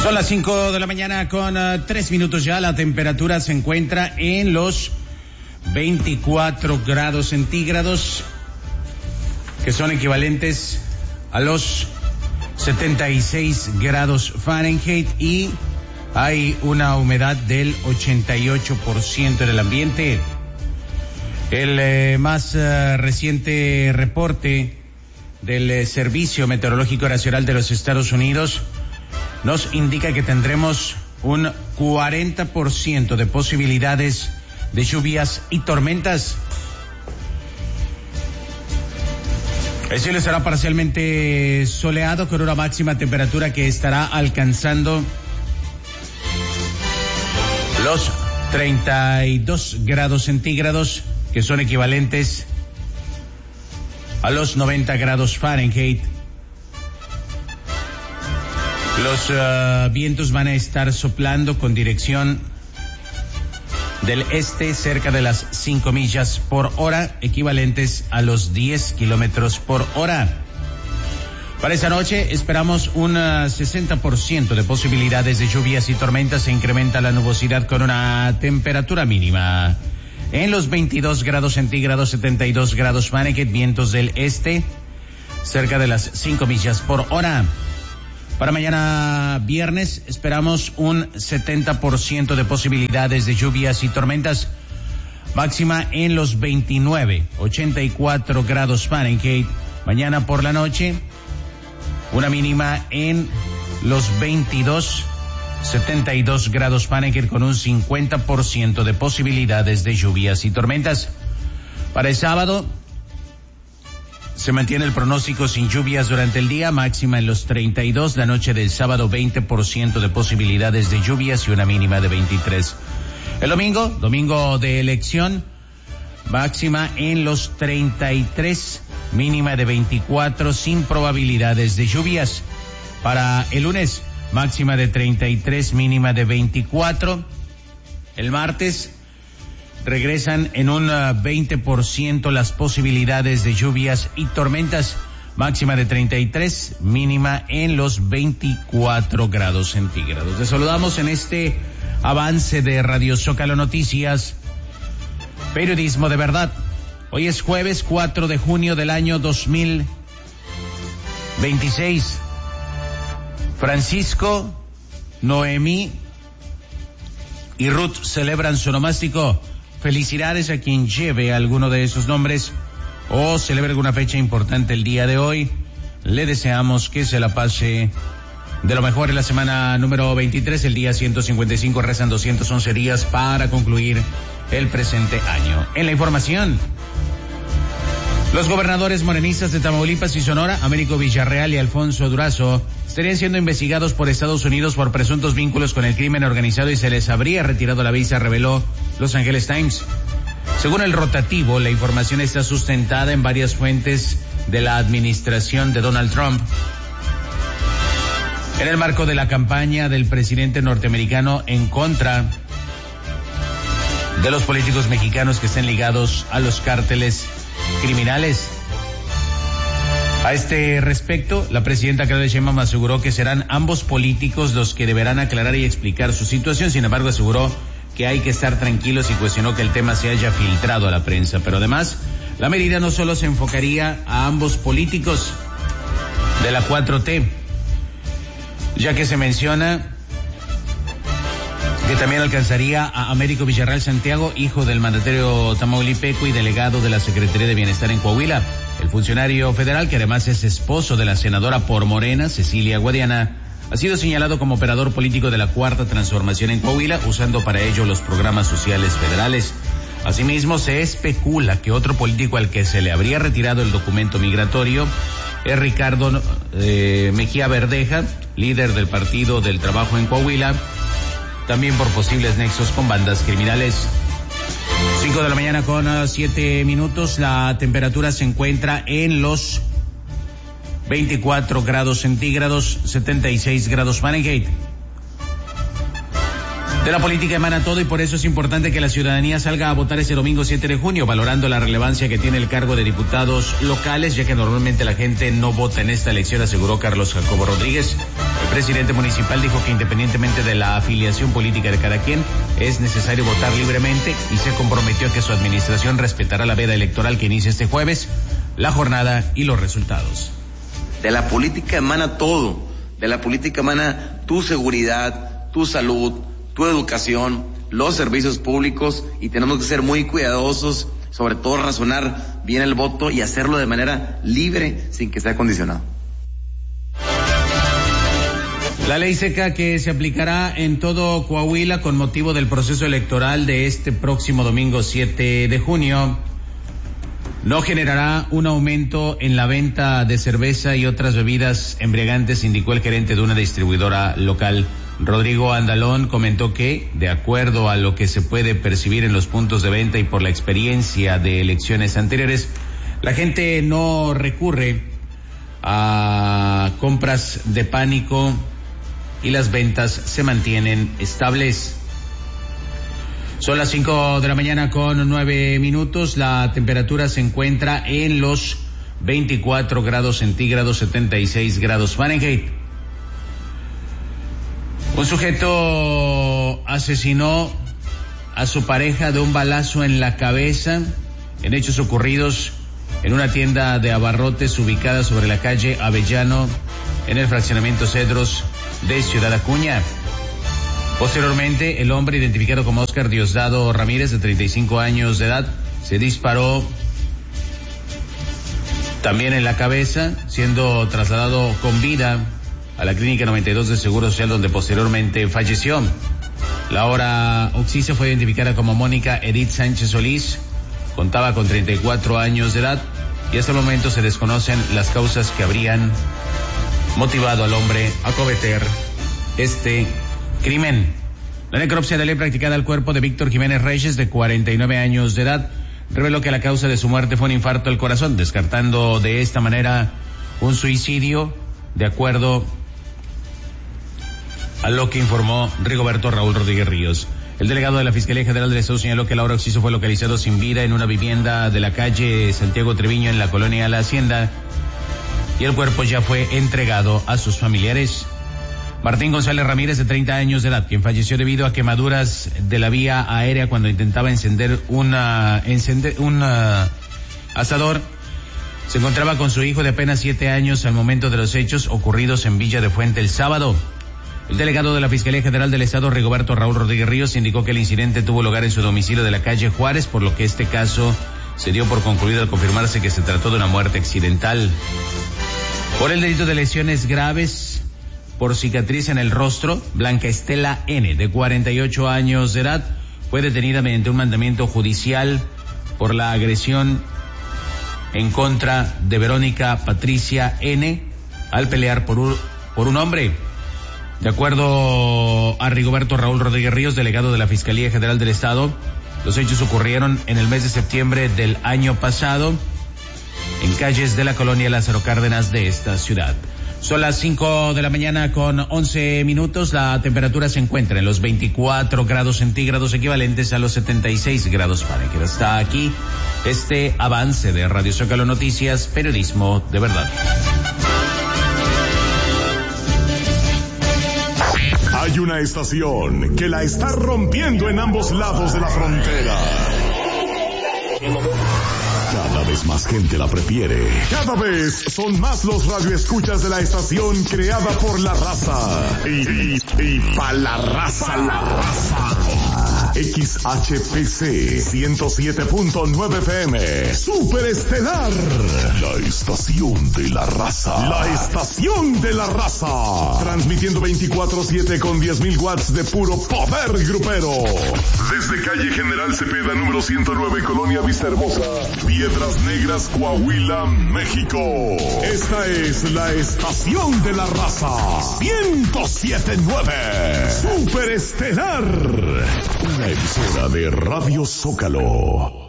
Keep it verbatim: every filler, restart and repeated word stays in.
Son las cinco de la mañana con uh, tres minutos ya. La temperatura se encuentra en los veinticuatro grados centígrados, que son equivalentes a los setenta y seis grados Fahrenheit, y hay una humedad del ochenta y ocho por ciento en el ambiente. El eh, más uh, reciente reporte del eh, Servicio Meteorológico Nacional de los Estados Unidos nos indica que tendremos un cuarenta por ciento de posibilidades de lluvias y tormentas. El cielo estará parcialmente soleado con una máxima temperatura que estará alcanzando los treinta y dos grados centígrados, que son equivalentes a los noventa grados Fahrenheit. Los uh, vientos van a estar soplando con dirección del este cerca de las cinco millas por hora, equivalentes a los diez kilómetros por hora. Para esta noche esperamos un uh, sesenta por ciento de posibilidades de lluvias y tormentas. Se incrementa la nubosidad con una temperatura mínima en los veintidós grados centígrados, setenta y dos grados Fahrenheit, vientos del este cerca de las cinco millas por hora. Para mañana viernes esperamos un setenta por ciento de posibilidades de lluvias y tormentas, máxima en los veintinueve, ochenta y cuatro grados Fahrenheit. Mañana por la noche, una mínima en los veintidós, setenta y dos grados Fahrenheit, con un cincuenta por ciento de posibilidades de lluvias y tormentas. Para el sábado se mantiene el pronóstico sin lluvias durante el día, máxima en los treinta y dos, la noche del sábado veinte por ciento de posibilidades de lluvias y una mínima de veintitrés. El domingo, domingo de elección, máxima en los treinta y tres, mínima de veinticuatro, sin probabilidades de lluvias. Para el lunes, máxima de treinta y tres, mínima de veinticuatro. El martes regresan en un veinte por ciento las posibilidades de lluvias y tormentas, máxima de treinta y tres, mínima en los veinticuatro grados centígrados. Les saludamos en este avance de Radio Zócalo Noticias, periodismo de verdad. Hoy es jueves cuatro de junio del año dos mil veintiséis. Francisco, Noemí y Ruth celebran su onomástico. Felicidades a quien lleve alguno de esos nombres o celebre alguna fecha importante el día de hoy. Le deseamos que se la pase de lo mejor en la semana número veintitrés, el día ciento cincuenta y cinco, restan doscientos once días para concluir el presente año. En la información, los gobernadores morenistas de Tamaulipas y Sonora, Américo Villarreal y Alfonso Durazo, estarían siendo investigados por Estados Unidos por presuntos vínculos con el crimen organizado y se les habría retirado la visa, reveló Los Angeles Times. Según el rotativo, la información está sustentada en varias fuentes de la administración de Donald Trump. En el marco de la campaña del presidente norteamericano en contra de los políticos mexicanos que estén ligados a los cárteles criminales. A este respecto, la presidenta Claudia Sheinbaum aseguró que serán ambos políticos los que deberán aclarar y explicar su situación. Sin embargo, aseguró que hay que estar tranquilos y cuestionó que el tema se haya filtrado a la prensa. Pero además, la medida no solo se enfocaría a ambos políticos de la cuatro T, ya que se menciona que también alcanzaría a Américo Villarreal Santiago, hijo del mandatario tamaulipeco y delegado de la Secretaría de Bienestar en Coahuila. El funcionario federal, que además es esposo de la senadora por Morena, Cecilia Guadiana, ha sido señalado como operador político de la Cuarta Transformación en Coahuila, usando para ello los programas sociales federales. Asimismo, se especula que otro político al que se le habría retirado el documento migratorio es Ricardo eh, Mejía Verdeja, líder del Partido del Trabajo en Coahuila, también por posibles nexos con bandas criminales. Cinco de la mañana con uh, siete minutos, la temperatura se encuentra en los veinticuatro grados centígrados, setenta y seis grados Fahrenheit. De la política emana todo y por eso es importante que la ciudadanía salga a votar ese domingo siete de junio, valorando la relevancia que tiene el cargo de diputados locales, ya que normalmente la gente no vota en esta elección, aseguró Carlos Jacobo Rodríguez. El presidente municipal dijo que independientemente de la afiliación política de cada quien, es necesario votar libremente y se comprometió a que su administración respetará la veda electoral que inicia este jueves, la jornada y los resultados. De la política emana todo, de la política emana tu seguridad, tu salud, tu educación, los servicios públicos, y tenemos que ser muy cuidadosos, sobre todo razonar bien el voto y hacerlo de manera libre sin que sea condicionado. La ley seca que se aplicará en todo Coahuila con motivo del proceso electoral de este próximo domingo siete de junio no generará un aumento en la venta de cerveza y otras bebidas embriagantes, indicó el gerente de una distribuidora local. Rodrigo Andalón comentó que, de acuerdo a lo que se puede percibir en los puntos de venta y por la experiencia de elecciones anteriores, la gente no recurre a compras de pánico y las ventas se mantienen estables. Son las cinco de la mañana con nueve minutos. La temperatura se encuentra en los veinticuatro grados centígrados, setenta y seis grados Fahrenheit. Un sujeto asesinó a su pareja de un balazo en la cabeza en hechos ocurridos en una tienda de abarrotes ubicada sobre la calle Avellano en el fraccionamiento Cedros de Ciudad Acuña. Posteriormente, el hombre, identificado como Óscar Diosdado Ramírez, de treinta y cinco años de edad, se disparó también en la cabeza, siendo trasladado con vida a la clínica noventa y dos de Seguro Social, donde posteriormente falleció. La hora occisa fue identificada como Mónica Edith Sánchez Solís, contaba con treinta y cuatro años de edad, y hasta el momento se desconocen las causas que habrían motivado al hombre a cometer este crimen. La necropsia de ley practicada al cuerpo de Víctor Jiménez Reyes, de cuarenta y nueve años de edad, reveló que la causa de su muerte fue un infarto al corazón, descartando de esta manera un suicidio, de acuerdo a lo que informó Rigoberto Raúl Rodríguez Ríos. El delegado de la Fiscalía General del Estado señaló que Laura Oxiso fue localizado sin vida en una vivienda de la calle Santiago Treviño en la colonia La Hacienda, y el cuerpo ya fue entregado a sus familiares. Martín González Ramírez, de treinta años de edad, quien falleció debido a quemaduras de la vía aérea cuando intentaba encender una encender un asador, se encontraba con su hijo de apenas siete años al momento de los hechos ocurridos en Villa de Fuente el sábado. El delegado de la Fiscalía General del Estado, Rigoberto Raúl Rodríguez Ríos, indicó que el incidente tuvo lugar en su domicilio de la calle Juárez, por lo que este caso se dio por concluido al confirmarse que se trató de una muerte accidental. Por el delito de lesiones graves por cicatriz en el rostro, Blanca Estela N., de cuarenta y ocho años de edad, fue detenida mediante un mandamiento judicial por la agresión en contra de Verónica Patricia N. al pelear por un, por un hombre. De acuerdo a Rigoberto Raúl Rodríguez Ríos, delegado de la Fiscalía General del Estado, los hechos ocurrieron en el mes de septiembre del año pasado en calles de la colonia Lázaro Cárdenas de esta ciudad. Son las cinco de la mañana con once minutos. La temperatura se encuentra en los veinticuatro grados centígrados, equivalentes a los setenta y seis grados Fahrenheit. Hasta aquí este avance de Radio Zócalo Noticias, periodismo de verdad. Hay una estación que la está rompiendo en ambos lados de la frontera. Cada vez más gente la prefiere. Cada vez son más los radioescuchas de la estación creada por la raza. Y, y, y pa' la raza, la raza. X H P C ciento siete punto nueve F M. Super Estelar. La estación de la raza. La estación de la raza. Transmitiendo veinticuatro siete con diez mil watts de puro poder grupero. Desde calle General Cepeda, número ciento nueve, Colonia Vista Hermosa, Piedras Negras, Coahuila, México. Esta es la estación de la raza. ciento siete punto nueve. Super Estelar. Una emisora de Radio Zócalo.